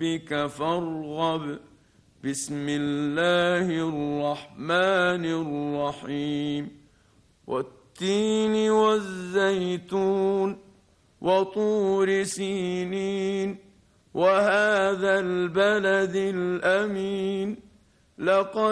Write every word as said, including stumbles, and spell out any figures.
ربك فارغب. بسم الله الرحمن الرحيم. والتين والزيتون وطور سينين وهذا البلد الأمين. لقد